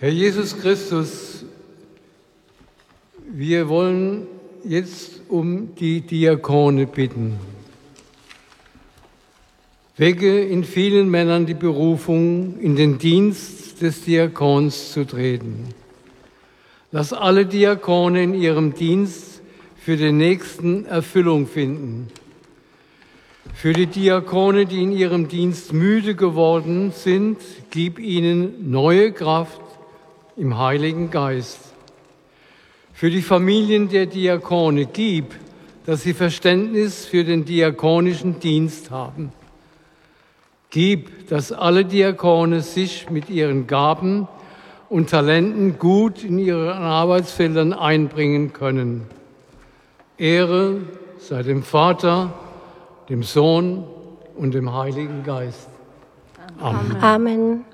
Herr Jesus Christus, wir wollen jetzt um die Diakone bitten. Wecke in vielen Männern die Berufung, in den Dienst des Diakons zu treten. Lass alle Diakone in ihrem Dienst für den Nächsten Erfüllung finden. Für die Diakone, die in ihrem Dienst müde geworden sind, gib ihnen neue Kraft im Heiligen Geist. Für die Familien der Diakone gib, dass sie Verständnis für den diakonischen Dienst haben. Gib, dass alle Diakone sich mit ihren Gaben und Talenten gut in ihren Arbeitsfeldern einbringen können. Ehre sei dem Vater, dem Sohn und dem Heiligen Geist. Amen. Amen.